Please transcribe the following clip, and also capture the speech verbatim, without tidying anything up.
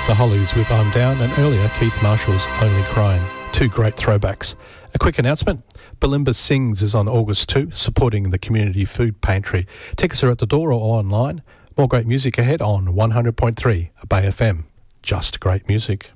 The Hollies with I'm Down, and earlier Keith Marshall's Only Crying. Two great throwbacks. A quick announcement, Balimba Sings is on August second, supporting the Community Food Pantry. Tickets are at the door or online. More great music ahead on one hundred point three Bay F M. Just great music.